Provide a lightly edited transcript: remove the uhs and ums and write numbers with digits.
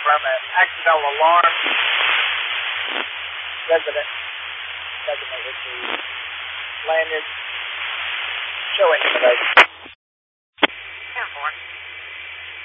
from an accidental alarm. Resident designated the lanyard showing information.